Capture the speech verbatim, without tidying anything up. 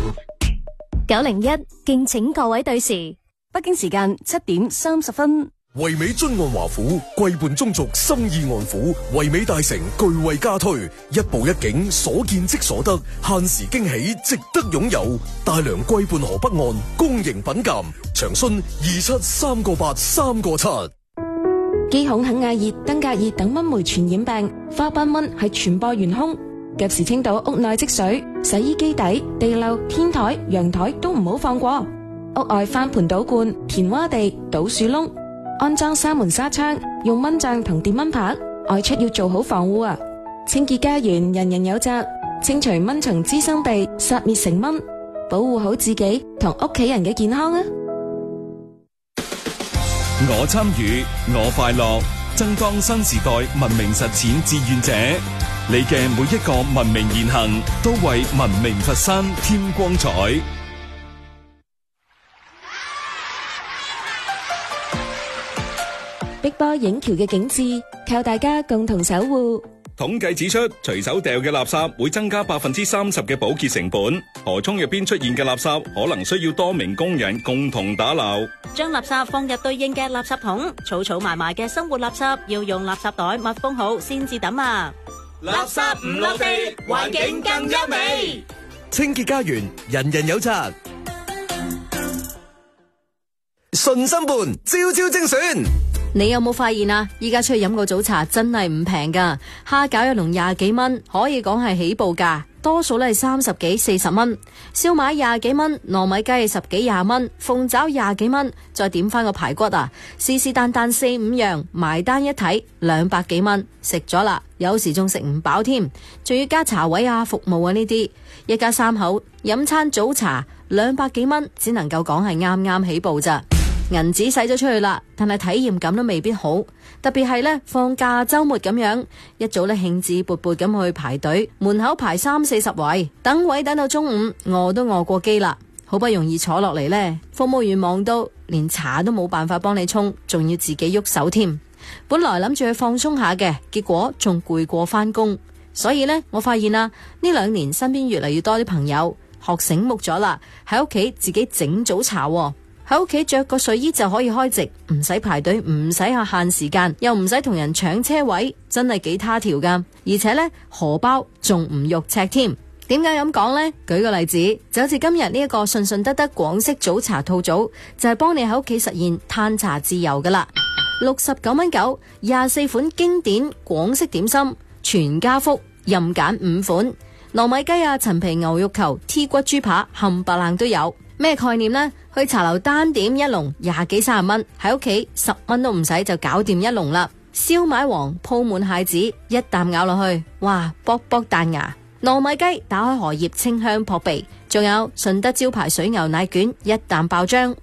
九零一敬請各位對時， 北京時間七點三十分。 唯美津岸華府，貴伴中族，心意安撫。唯美大城巨惠加推，一步一景，所見即所得，限時驚喜，值得擁有。大良貴伴河北岸，公營品鑒，長訊二七三個八三個七。 肌孔肯亞熱、登革熱等蚊媒傳染病，花斑蚊係傳播元兇。及時清倒屋內積水，洗衣機底、地漏、天台、陽台都唔好放過。屋外翻盆倒罐、填窪地、倒樹窿，安裝紗門紗窗，用蚊帳同電蚊拍。外出要做好防護啊！清潔家園，人人有責，清除蚊蟲滋生地，殺滅成蚊，保護好自己同屋企人嘅健康啊！ 我參與，我快樂，爭當新時代文明實踐志願者。你嘅每一個文明言行，都為文明佛山添光彩。 碧波映橋嘅景致，靠大家共同守護。 統計指出，隨手掉嘅垃圾會增加百分之三十嘅保潔成本。河涌入邊出現嘅垃圾，可能需要多名工人共同打撈。 將垃圾放入對應嘅垃圾桶，儲儲埋埋嘅生活垃圾要用垃圾袋密封好先至抌啊！ 垃圾唔落地，環境更優美。 清潔家園，人人有責。順心伴，朝朝精選。 你有冇發現啊？依家出去飲個早茶真係唔平噶，蝦餃一籠廿幾蚊，可以講係起步價，多數咧係三十幾、四十蚊。燒賣廿幾蚊，糯米雞十幾廿蚊，鳳爪廿幾蚊，再點翻個排骨啊，是是但但四五樣，埋單一睇兩百幾蚊，食咗啦，有時仲食唔飽添，仲要加茶位啊、服務啊呢啲，一家三口飲餐早茶兩百幾蚊，只能夠講係啱啱起步咋。銀紙使咗出去啦，但係體驗感都未必好，特別係呢，放假周末咁樣，一早呢興致勃勃咁去排隊，門口排三四十位，等位等到中午，餓都餓過機啦，好不容易坐落嚟呢，服務員忙到連茶都冇辦法幫你沖，仲要自己喐手添。本來諗住去放鬆下嘅，結果仲攰過返工，所以呢，我發現啊，呢兩年身邊越嚟越多啲朋友學醒目咗啦，喺屋企自己整早茶喎。喺屋企着個睡衣就可以開席，唔使排隊，唔使下限時間，又唔使同人搶車位，真係幾他條噶。而且呢，荷包仲唔肉赤添。點解咁講呢？舉個例子，就好似今日呢一個順順德德廣式早茶套組，就係幫你喺屋企實現嘆茶自由噶啦。六十九蚊九，廿四款經典廣式點心，全家福，任揀五款，糯米雞啊、陳皮牛肉球、T 骨豬扒，冚唪唥都有。咩概念呢？去茶樓單點一籠廿幾三十蚊，喺屋企十蚊都唔使就搞掂一籠啦。燒賣王鋪滿蟹子，一啖咬落去，哇，卜卜彈牙。糯米雞打開荷葉，清香撲鼻。仲有順德招牌水牛奶卷，一啖爆漿。